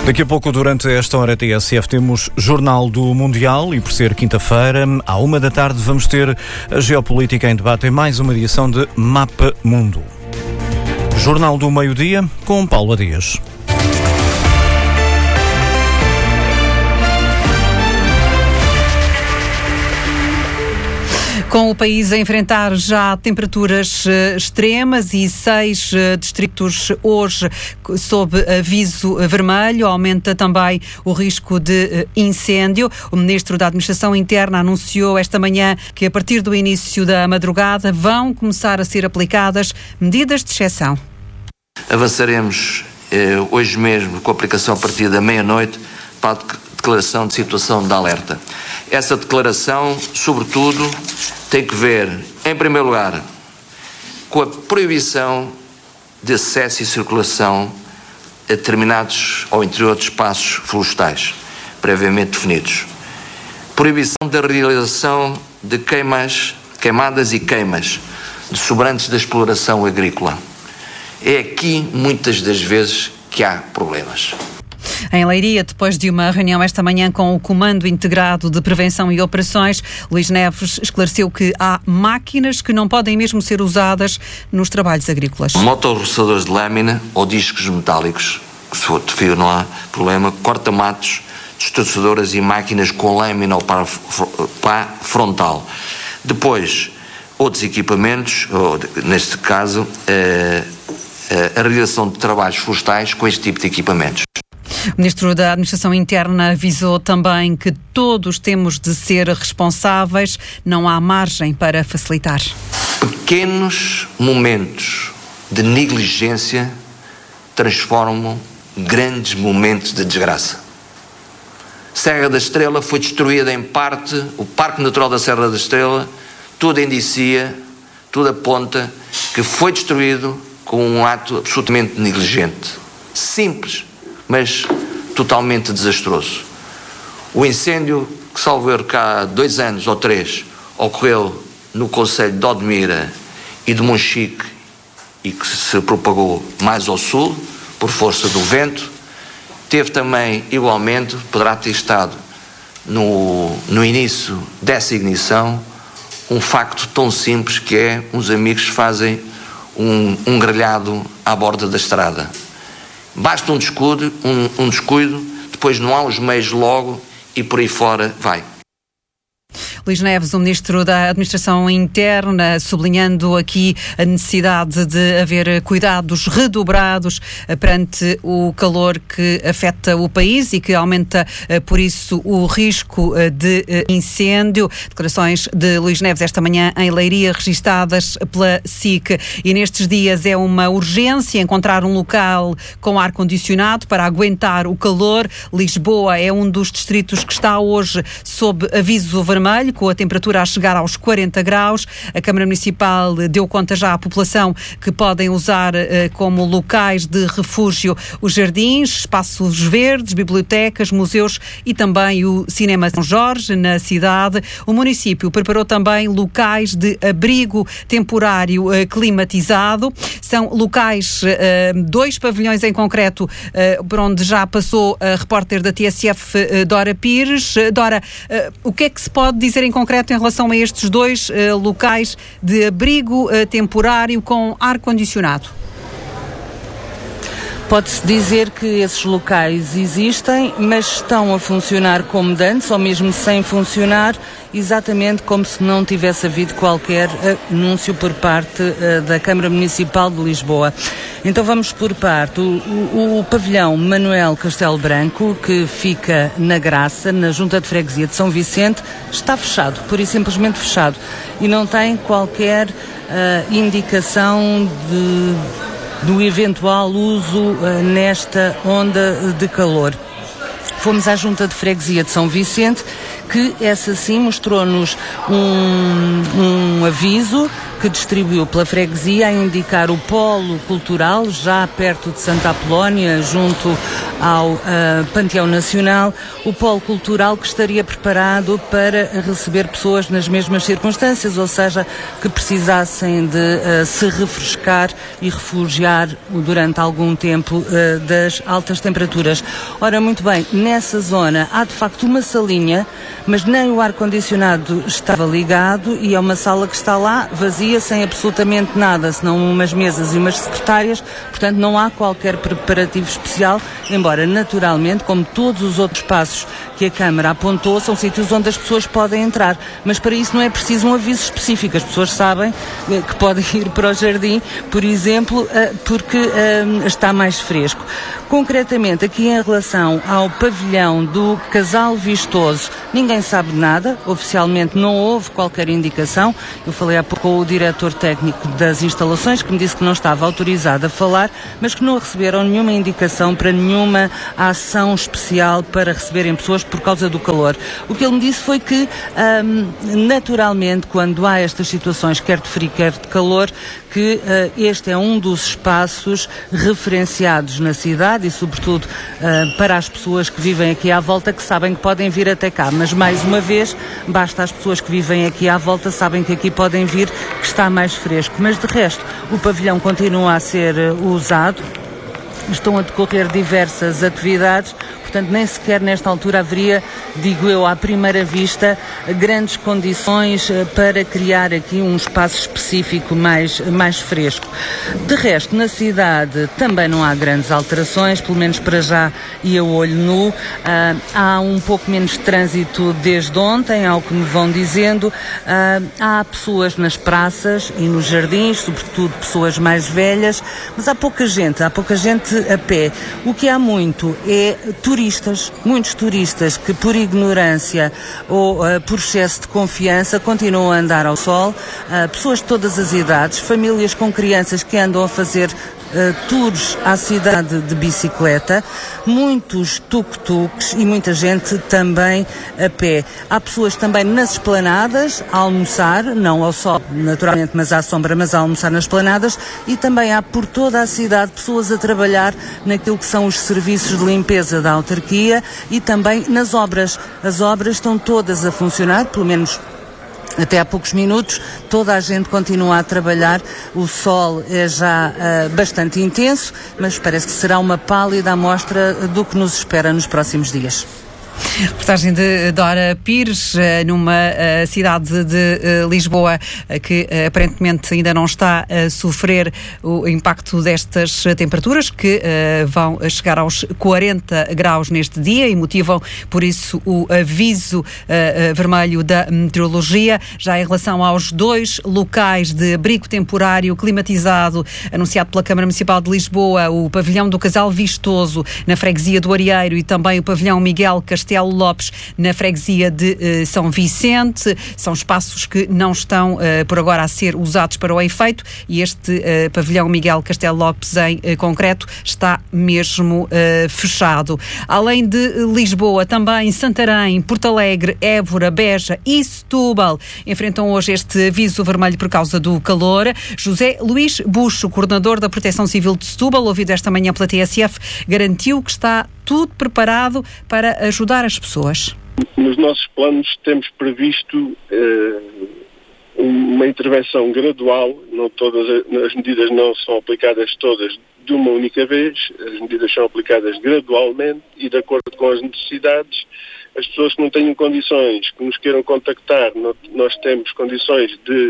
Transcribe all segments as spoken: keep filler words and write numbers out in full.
Daqui a pouco, durante esta hora T S F, temos Jornal do Mundial e, por ser quinta-feira, à uma da tarde, vamos ter a geopolítica em debate em mais uma edição de Mapa Mundo. Jornal do Meio-Dia, com Paula Dias. Com o país a enfrentar já temperaturas uh, extremas e seis uh, distritos hoje sob aviso vermelho, aumenta também o risco de uh, incêndio. O Ministro da Administração Interna anunciou esta manhã que a partir do início da madrugada vão começar a ser aplicadas medidas de exceção. Avançaremos eh, hoje mesmo com a aplicação a partir da meia-noite para a declaração de situação de alerta. Essa declaração, sobretudo, tem que ver, em primeiro lugar, com a proibição de acesso e circulação a determinados ou interior de espaços florestais, previamente definidos. Proibição da realização de queimas, queimadas e queimas de sobrantes da exploração agrícola. É aqui, muitas das vezes, que há problemas. Em Leiria, depois de uma reunião esta manhã com o Comando Integrado de Prevenção e Operações, Luís Neves esclareceu que há máquinas que não podem mesmo ser usadas nos trabalhos agrícolas. Motorroçadores de lâmina ou discos metálicos, que se for de fio não há problema, corta-matos, destroçadoras e máquinas com lâmina ou pá, pá frontal. Depois, outros equipamentos, ou, neste caso, a, a realização de trabalhos florestais com este tipo de equipamentos. O Ministro da Administração Interna avisou também que todos temos de ser responsáveis, não há margem para facilitar. Pequenos momentos de negligência transformam grandes momentos de desgraça. Serra da Estrela foi destruída em parte, o Parque Natural da Serra da Estrela, tudo indicia, tudo aponta que foi destruído com um ato absolutamente negligente. Simples, mas totalmente desastroso. O incêndio, que salvo erro cá há dois anos ou três, ocorreu no concelho de Odmira e de Monchique e que se propagou mais ao sul, por força do vento. Teve também, igualmente, poderá ter estado no, no início dessa ignição, um facto tão simples que é, uns amigos fazem um, um grelhado à borda da estrada. Basta um descuido, um, um descuido, depois não há os meios logo e por aí fora vai. Luís Neves, o Ministro da Administração Interna, sublinhando aqui a necessidade de haver cuidados redobrados perante o calor que afeta o país e que aumenta, por isso, o risco de incêndio. Declarações de Luís Neves esta manhã em Leiria, registadas pela S I C. E nestes dias é uma urgência encontrar um local com ar-condicionado para aguentar o calor. Lisboa é um dos distritos que está hoje sob aviso vermelho, com a temperatura a chegar aos quarenta graus. A Câmara Municipal deu conta já à população que podem usar eh, como locais de refúgio os jardins, espaços verdes, bibliotecas, museus e também o Cinema São Jorge, na cidade. O município preparou também locais de abrigo temporário eh, climatizado. São locais, eh, dois pavilhões em concreto, eh, por onde já passou a repórter da T S F, eh, Dora Pires. Dora, eh, o que é que se pode dizer em concreto em relação a estes dois uh, locais de abrigo uh, temporário com ar-condicionado? Pode-se dizer que esses locais existem, mas estão a funcionar como antes, ou mesmo sem funcionar, exatamente como se não tivesse havido qualquer anúncio por parte uh, da Câmara Municipal de Lisboa. Então vamos por parte. O, o, o pavilhão Manuel Castelo Branco, que fica na Graça, na Junta de Freguesia de São Vicente, está fechado, pura e simplesmente fechado, e não tem qualquer uh, indicação de do eventual uso uh, nesta onda de calor. Fomos à Junta de Freguesia de São Vicente, que essa sim mostrou-nos um, um aviso que distribuiu pela freguesia a indicar o polo cultural, já perto de Santa Apolónia, junto ao uh, Panteão Nacional, o polo cultural que estaria preparado para receber pessoas nas mesmas circunstâncias, ou seja, que precisassem de uh, se refrescar e refugiar durante algum tempo uh, das altas temperaturas. Ora, muito bem, nessa zona há de facto uma salinha, mas nem o ar-condicionado estava ligado e é uma sala que está lá vazia, sem absolutamente nada, senão umas mesas e umas secretárias, portanto não há qualquer preparativo especial, embora naturalmente, como todos os outros espaços que a Câmara apontou, são sítios onde as pessoas podem entrar, mas para isso não é preciso um aviso específico, as pessoas sabem que podem ir para o jardim, por exemplo, porque está mais fresco. Concretamente, aqui em relação ao pavilhão do Casal Vistoso, ninguém sabe nada, oficialmente não houve qualquer indicação. Eu falei há pouco com o diretor técnico das instalações, que me disse que não estava autorizado a falar, mas que não receberam nenhuma indicação para nenhuma ação especial para receberem pessoas por causa do calor. O que ele me disse foi que, hum, naturalmente, quando há estas situações, quer de frio, quer de calor, que uh, este é um dos espaços referenciados na cidade e, sobretudo, uh, para as pessoas que vivem aqui à volta, que sabem que podem vir até cá. Mas, mais uma vez, basta as pessoas que vivem aqui à volta sabem que aqui podem vir, que está mais fresco. Mas, de resto, o pavilhão continua a ser uh, usado. Estão a decorrer diversas atividades, portanto nem sequer nesta altura haveria, digo eu, à primeira vista, grandes condições para criar aqui um espaço específico mais, mais fresco. De resto, na cidade também não há grandes alterações, pelo menos para já e a olho nu. Ah, há um pouco menos de trânsito desde ontem, ao que me vão dizendo. Ah, há pessoas nas praças e nos jardins, sobretudo pessoas mais velhas, mas há pouca gente, há pouca gente a pé. O que há muito é turistas, muitos turistas que por ignorância ou uh, por excesso de confiança continuam a andar ao sol, uh, pessoas de todas as idades, famílias com crianças que andam a fazer Uh, tours à cidade de bicicleta, muitos tuk-tuks e muita gente também a pé. Há pessoas também nas esplanadas a almoçar, não ao sol naturalmente, mas à sombra, mas a almoçar nas esplanadas, e também há por toda a cidade pessoas a trabalhar naquilo que são os serviços de limpeza da autarquia e também nas obras. As obras estão todas a funcionar, pelo menos até há poucos minutos, toda a gente continua a trabalhar, o sol é já uh, bastante intenso, mas parece que será uma pálida amostra do que nos espera nos próximos dias. Reportagem de Dora Pires, numa uh, cidade de uh, Lisboa uh, que uh, aparentemente ainda não está a sofrer o impacto destas temperaturas que uh, vão chegar aos quarenta graus neste dia e motivam por isso o aviso uh, uh, vermelho da meteorologia. Já em relação aos dois locais de abrigo temporário climatizado anunciado pela Câmara Municipal de Lisboa, o pavilhão do Casal Vistoso na freguesia do Arieiro e também o pavilhão Miguel Castelo Lopes na freguesia de uh, São Vicente. São espaços que não estão uh, por agora a ser usados para o efeito e este uh, pavilhão Miguel Castelo Lopes em uh, concreto está mesmo uh, fechado. Além de Lisboa, também Santarém, Porto Alegre, Évora, Beja e Setúbal enfrentam hoje este aviso vermelho por causa do calor. José Luís Buxo, coordenador da Proteção Civil de Setúbal, ouvido esta manhã pela T S F, garantiu que está tudo preparado para ajudar as pessoas. Nos nossos planos temos previsto uh, uma intervenção gradual, não todas as medidas não são aplicadas todas de uma única vez, as medidas são aplicadas gradualmente e de acordo com as necessidades. As pessoas que não tenham condições, que nos queiram contactar, nós temos condições de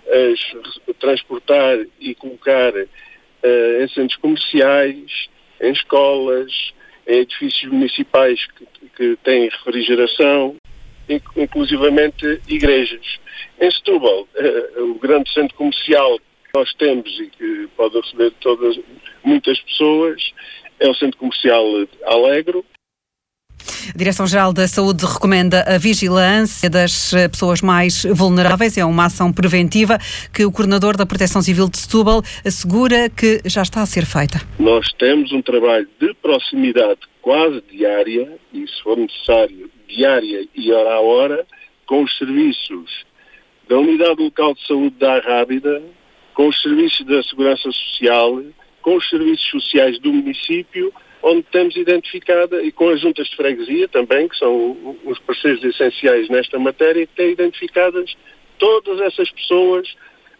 as transportar e colocar uh, em centros comerciais, em escolas, em edifícios municipais que, que têm refrigeração, inclusivamente igrejas. Em Setúbal, uh, o grande centro comercial que nós temos e que pode receber todas, muitas pessoas, é o Centro Comercial Alegro. A Direção-Geral da Saúde recomenda a vigilância das pessoas mais vulneráveis. É uma ação preventiva que o coordenador da Proteção Civil de Setúbal assegura que já está a ser feita. Nós temos um trabalho de proximidade quase diária e, se for necessário, diária e hora a hora, com os serviços da Unidade Local de Saúde da Arrábida, com os serviços da Segurança Social, com os serviços sociais do município, onde temos identificada, e com as juntas de freguesia também, que são os parceiros essenciais nesta matéria, que têm identificadas todas essas pessoas,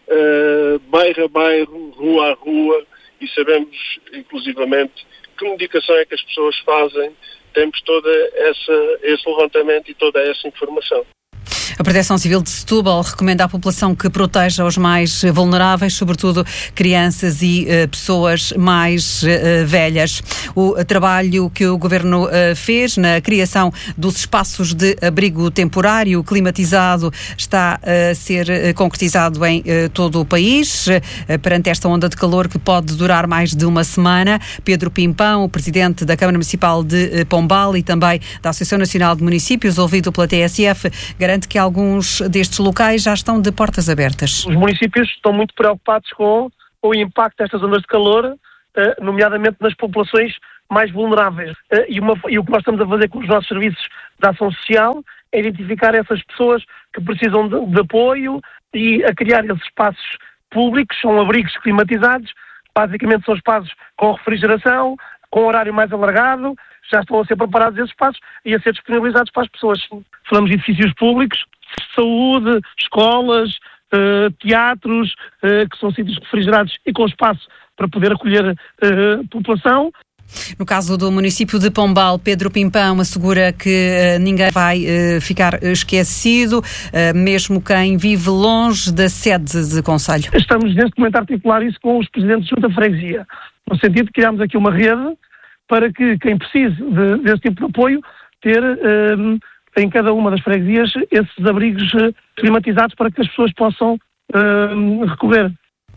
uh, bairro a bairro, rua a rua, e sabemos, inclusivamente, que medicação é que as pessoas fazem. Temos todo essa, esse levantamento e toda essa informação. A Proteção Civil de Setúbal recomenda à população que proteja os mais vulneráveis, sobretudo crianças e uh, pessoas mais uh, velhas. O uh, trabalho que o Governo uh, fez na criação dos espaços de abrigo temporário climatizado está uh, a ser uh, concretizado em uh, todo o país, uh, perante esta onda de calor que pode durar mais de uma semana. Pedro Pimpão, o Presidente da Câmara Municipal de uh, Pombal e também da Associação Nacional de Municípios, ouvido pela T S F, garante que alguns destes locais já estão de portas abertas. Os municípios estão muito preocupados com o impacto destas ondas de calor, nomeadamente nas populações mais vulneráveis. E, uma, e o que nós estamos a fazer com os nossos serviços de ação social é identificar essas pessoas que precisam de, de apoio e a criar esses espaços públicos, são abrigos climatizados, basicamente são espaços com refrigeração, com horário mais alargado, já estão a ser preparados esses espaços e a ser disponibilizados para as pessoas. Falamos de edifícios públicos, saúde, escolas, uh, teatros, uh, que são sítios refrigerados e com espaço para poder acolher uh, população. No caso do município de Pombal, Pedro Pimpão assegura que uh, ninguém vai uh, ficar esquecido, uh, mesmo quem vive longe da sede de concelho. Estamos neste momento a articular isso com os presidentes de junta de freguesia, no sentido de criarmos aqui uma rede para que quem precise de, desse tipo de apoio ter uh, em cada uma das freguesias esses abrigos uh, climatizados para que as pessoas possam uh, recorrer.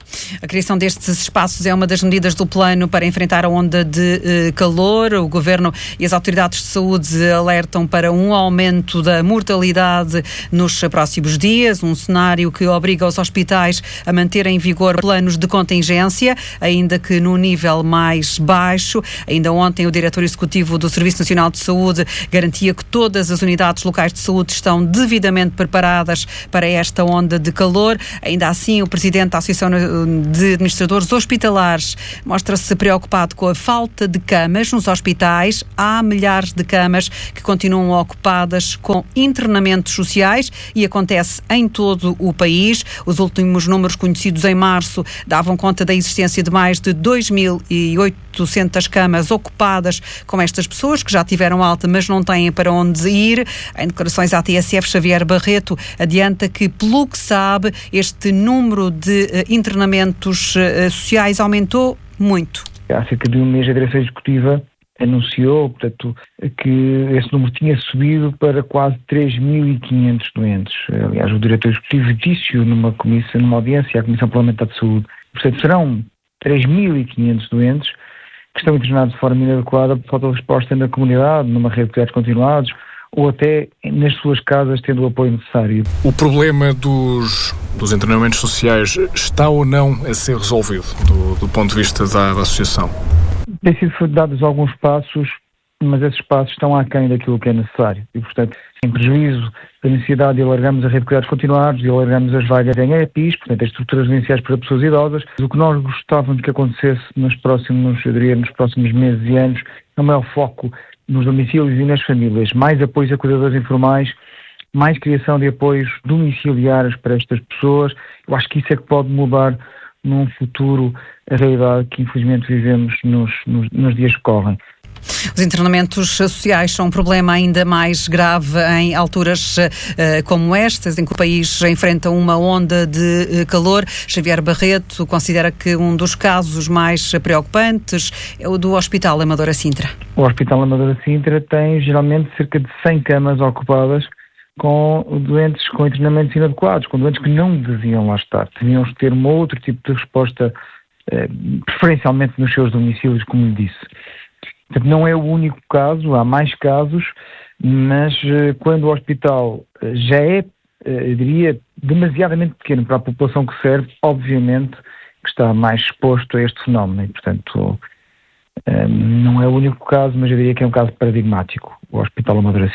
A criação destes espaços é uma das medidas do plano para enfrentar a onda de eh, calor. O Governo e as autoridades de saúde alertam para um aumento da mortalidade nos próximos dias, um cenário que obriga os hospitais a manter em vigor planos de contingência, ainda que no nível mais baixo. Ainda ontem o diretor executivo do Serviço Nacional de Saúde garantia que todas as unidades locais de saúde estão devidamente preparadas para esta onda de calor. Ainda assim, o presidente da Associação de Administradores Hospitalares mostra-se preocupado com a falta de camas nos hospitais. Há milhares de camas que continuam ocupadas com internamentos sociais e acontece em todo o país. Os últimos números conhecidos em março davam conta da existência de mais de dois mil e oitocentas camas ocupadas com estas pessoas que já tiveram alta, mas não têm para onde ir. Em declarações à T S F, Xavier Barreto adianta que, pelo que sabe, este número de uh, internamentos uh, sociais aumentou muito. Há cerca de um mês a direção executiva anunciou, portanto, que esse número tinha subido para quase três mil e quinhentos doentes. Aliás, o diretor executivo disse-o numa comissão, numa audiência à Comissão Parlamentar de Saúde. Portanto, serão três mil e quinhentos doentes que estão internados de forma inadequada por falta de resposta na comunidade, numa rede de cuidados continuados, ou até nas suas casas tendo o apoio necessário. O problema dos, dos internamentos sociais está ou não a ser resolvido do, do ponto de vista da, da associação? Tem sido dados alguns passos, mas esses passos estão aquém daquilo que é necessário. E, portanto, sem prejuízo da necessidade de alargarmos a rede de cuidados continuados, de alargarmos as vagas em E P Is, portanto, as estruturas residenciais para pessoas idosas. O que nós gostávamos que acontecesse nos próximos, eu diria, nos próximos meses e anos, é o maior foco nos domicílios e nas famílias, mais apoios a cuidadores informais, mais criação de apoios domiciliários para estas pessoas. Eu acho que isso é que pode mudar num futuro a realidade que infelizmente vivemos nos, nos, nos dias que correm. Os internamentos sociais são um problema ainda mais grave em alturas uh, como estas, em que o país enfrenta uma onda de uh, calor. Xavier Barreto considera que um dos casos mais preocupantes é o do Hospital Amadora Sintra. O Hospital Amadora Sintra tem geralmente cerca de cem camas ocupadas com doentes com internamentos inadequados, com doentes que não deviam lá estar. Deviam ter um outro tipo de resposta, eh, preferencialmente nos seus domicílios, como lhe disse. Portanto, não é o único caso, há mais casos, mas eh, quando o hospital eh, já é, eh, eu diria, demasiadamente pequeno para a população que serve, obviamente que está mais exposto a este fenómeno. E, portanto, eh, não é o único caso, mas eu diria que é um caso paradigmático, o Hospital Amadora Sintra.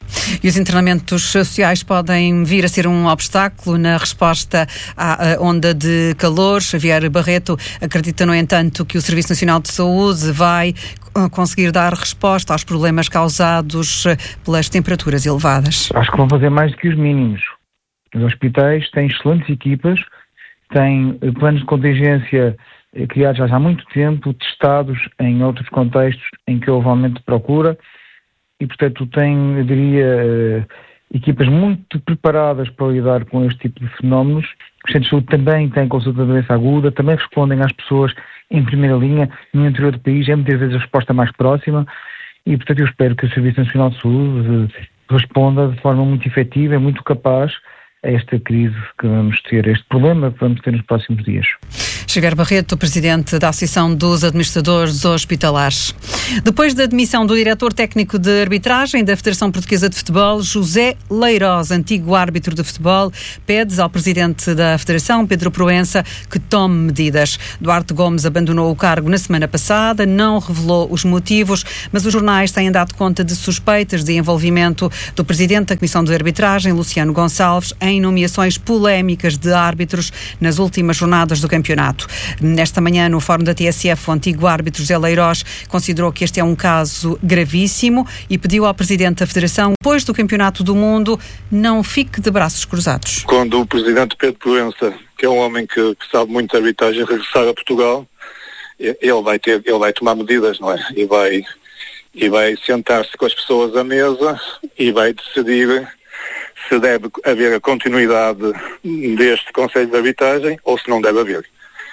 E os internamentos sociais podem vir a ser um obstáculo na resposta à onda de calor. Xavier Barreto acredita, no entanto, que o Serviço Nacional de Saúde vai conseguir dar resposta aos problemas causados pelas temperaturas elevadas. Acho que vão fazer mais do que os mínimos. Os hospitais têm excelentes equipas, têm planos de contingência criados já há muito tempo, testados em outros contextos em que houve aumento de procura e, portanto, têm, eu diria, equipas muito preparadas para lidar com este tipo de fenómenos. Os centros de saúde também têm consulta de doença aguda, também respondem às pessoas em primeira linha. No interior do país é muitas vezes a resposta mais próxima e, portanto, eu espero que o Serviço Nacional de Saúde responda de forma muito efetiva e muito capaz a esta crise que vamos ter, este problema que vamos ter nos próximos dias. Xavier Barreto, presidente da Associação dos Administradores Hospitalares. Depois da demissão do diretor técnico de arbitragem da Federação Portuguesa de Futebol, José Leiroz, antigo árbitro de futebol, pede ao presidente da Federação, Pedro Proença, que tome medidas. Duarte Gomes abandonou o cargo na semana passada, não revelou os motivos, mas os jornais têm dado conta de suspeitas de envolvimento do presidente da Comissão de Arbitragem, Luciano Gonçalves, em nomeações polémicas de árbitros nas últimas jornadas do campeonato. Nesta manhã, no Fórum da T S F, o antigo árbitro José Leiroz considerou que este é um caso gravíssimo e pediu ao presidente da Federação, depois do Campeonato do Mundo, não fique de braços cruzados. Quando o presidente Pedro Proença, que é um homem que, que sabe muito de arbitragem, regressar a Portugal, ele vai ter, ele vai tomar medidas, não é? E vai, e vai sentar-se com as pessoas à mesa e vai decidir se deve haver a continuidade deste Conselho de Arbitragem ou se não deve haver.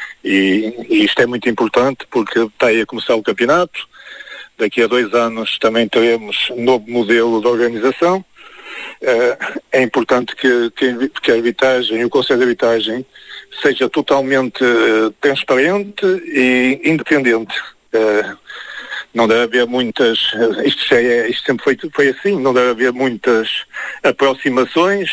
E, e isto é muito importante porque está aí a começar o campeonato. Daqui a dois anos também teremos um novo modelo de organização. Uh, é importante que, que, que a arbitragem e o Conselho de Arbitragem seja totalmente uh, transparente e independente. Uh, Não deve haver muitas, isto, já é, isto sempre foi, foi assim, não deve haver muitas aproximações,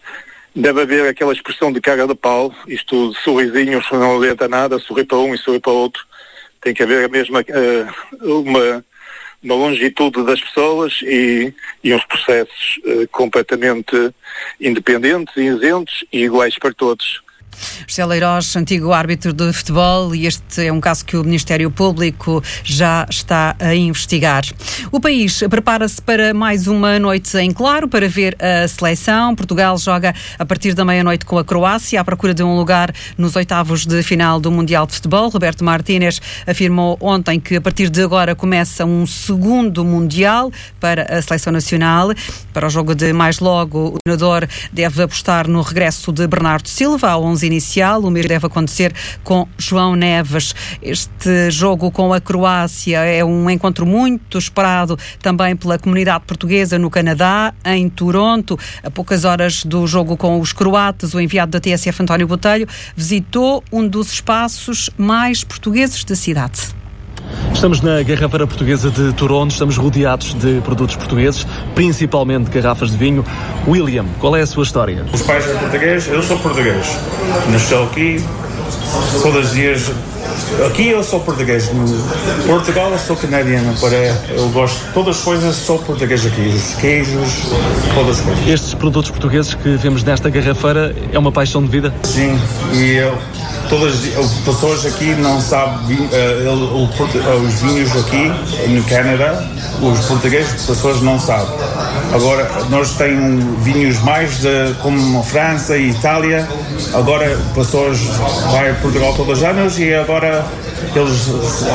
deve haver aquela expressão de cara de pau, isto de sorrisinhos, não adianta nada, sorrir para um e sorrir para o outro. Tem que haver a mesma, uh, uma, uma longitude das pessoas e, e uns processos uh, completamente independentes, isentos e iguais para todos. José Leiroz, antigo árbitro de futebol, e este é um caso que o Ministério Público já está a investigar. O país prepara-se para mais uma noite em claro para ver a seleção. Portugal joga a partir da meia-noite com a Croácia à procura de um lugar nos oitavos de final do Mundial de Futebol. Roberto Martínez afirmou ontem que a partir de agora começa um segundo Mundial para a seleção nacional. Para o jogo de mais logo, o treinador deve apostar no regresso de Bernardo Silva ao onze inicial. O mesmo deve acontecer com João Neves. Este jogo com a Croácia é um encontro muito esperado também pela comunidade portuguesa no Canadá, em Toronto. A poucas horas do jogo com os croatas, o enviado da T S F, António Botelho, visitou um dos espaços mais portugueses da cidade. Estamos na Garrafeira Portuguesa de Toronto, estamos rodeados de produtos portugueses, principalmente garrafas de vinho. William, qual é a sua história? Os pais são portugueses, eu sou português. Nasceu aqui, todos os dias. Aqui eu sou português, no Portugal eu sou canadiano, para eu gosto de todas as coisas, sou português aqui, os queijos, todas as coisas. Estes produtos portugueses que vemos nesta garrafeira é uma paixão de vida? Sim, e eu, todas as pessoas aqui não sabem uh, os vinhos aqui no Canadá, os portugueses, as pessoas não sabem. Agora nós temos vinhos mais de, como França e Itália, agora pessoas vão a Portugal todos os anos e agora eles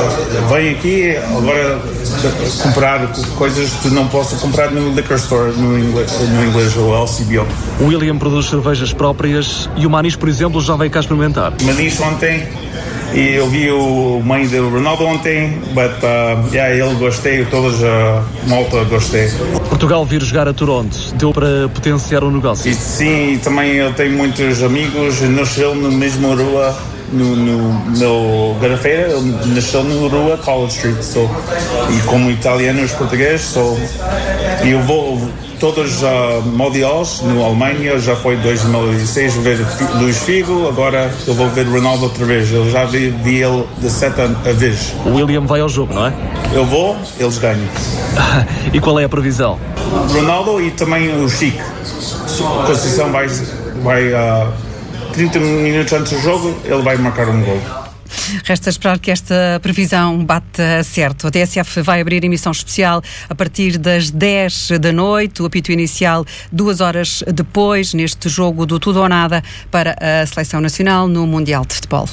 vêm aqui agora comprar coisas que não posso comprar no liquor store no inglês, no inglês ou L C B O. O William produz cervejas próprias e o Manis, por exemplo, já veio cá experimentar. Manis ontem e eu vi o mãe do Ronaldo ontem, but uh, yeah, ele gostei, todas a uh, malta gostei. Portugal vir jogar a Toronto deu para potenciar o negócio? E, sim, também eu tenho muitos amigos, nasceu na mesma rua no, no, no Garrafeira, ele nasceu na rua College Street, so, e como italiano e português, so, e eu vou todos uh, mundiais no Alemanha, já foi em dois mil e seis ver Luís Figo, agora eu vou ver Ronaldo outra vez, eu já vi, vi ele de sete a vez. O William vai ao jogo, não é? Eu vou, eles ganham. E qual é a previsão? Ronaldo e também o Chico. Conceição vai, vai uh, trinta minutos antes do jogo, ele vai marcar um gol. Resta esperar que esta previsão bata certo. A T S F vai abrir emissão especial a partir das dez da noite. O apito inicial duas horas depois, neste jogo do tudo ou nada para a Seleção Nacional no Mundial de Futebol.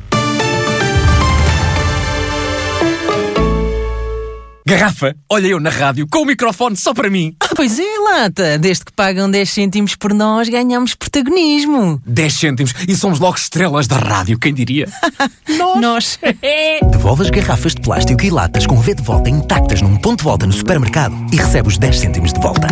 Garrafa, olha eu na rádio com o microfone só para mim. Ah, pois é, Lata. Desde que pagam dez cêntimos por nós, ganhamos protagonismo. dez cêntimos e somos logo estrelas da rádio, quem diria? Nós. Nós. Devolve as garrafas de plástico e latas com V de volta intactas num ponto de volta no supermercado e recebe os dez cêntimos de volta.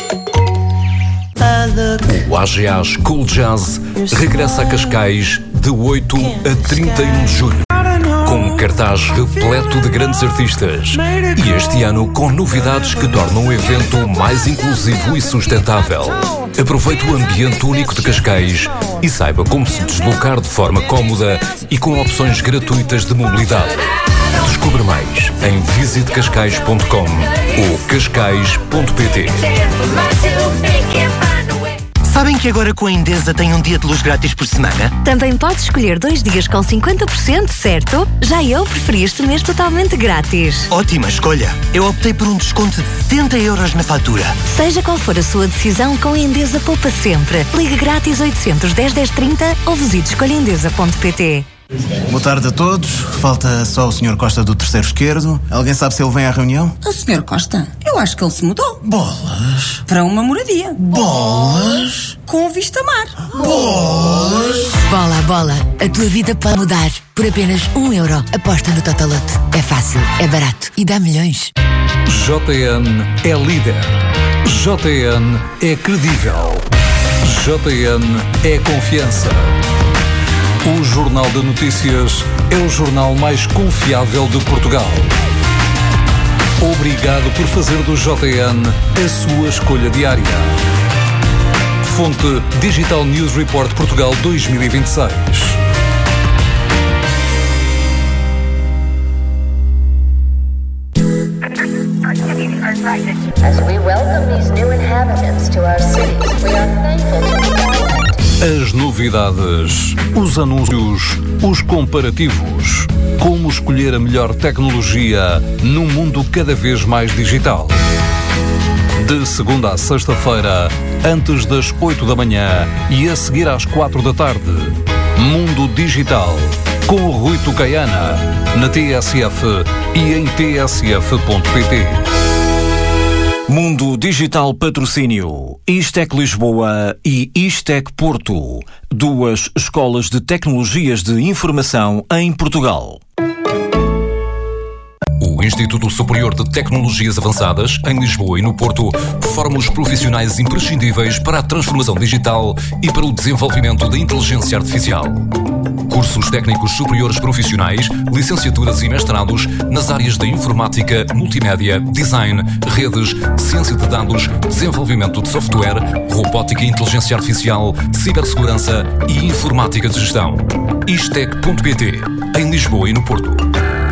O A G A School Jazz regressa a Cascais de oito a trinta e um de julho. Com um cartaz repleto de grandes artistas. E este ano com novidades que tornam o evento mais inclusivo e sustentável. Aproveite o ambiente único de Cascais e saiba como se deslocar de forma cómoda e com opções gratuitas de mobilidade. Descubra mais em visite cascais ponto com ou cascais ponto pt. Sabem que agora com a Endesa tem um dia de luz grátis por semana? Também podes escolher dois dias com cinquenta por cento, certo? Já eu preferi este mês totalmente grátis. Ótima escolha. Eu optei por um desconto de setenta euros na fatura. Seja qual for a sua decisão, com a Endesa poupa sempre. Ligue grátis oitocentos, dez, dez, trinta ou visite escolha endesa ponto pt. Boa tarde a todos. Falta só o senhor Costa do terceiro esquerdo. Alguém sabe se ele vem à reunião? O senhor Costa? Eu acho que ele se mudou. Bolas. Para uma moradia. Bolas. Com vista mar. Bolas. Bola, bola. A tua vida pode mudar. Por apenas um euro. Aposta no Totolote. É fácil, é barato e dá milhões. J N é líder. J N é credível. J N é confiança. O Jornal de Notícias é o jornal mais confiável de Portugal. Obrigado por fazer do J N a sua escolha diária. Fonte Digital News Report Portugal dois mil e vinte e seis. As we welcome these new inhabitants to our cities, we are thankful to As novidades, os anúncios, os comparativos. Como escolher a melhor tecnologia num mundo cada vez mais digital. De segunda a sexta-feira, antes das oito da manhã e a seguir às quatro da tarde. Mundo Digital, com o Rui Tucaiana, na T S F e em t s f ponto p t. Mundo Digital Patrocínio, Istec Lisboa e Istec Porto, duas escolas de tecnologias de informação em Portugal. O Instituto Superior de Tecnologias Avançadas, em Lisboa e no Porto, forma os profissionais imprescindíveis para a transformação digital e para o desenvolvimento da inteligência artificial. Cursos técnicos superiores profissionais, licenciaturas e mestrados nas áreas da informática, multimédia, design, redes, ciência de dados, desenvolvimento de software, robótica e inteligência artificial, cibersegurança e informática de gestão. Istec ponto pt, em Lisboa e no Porto.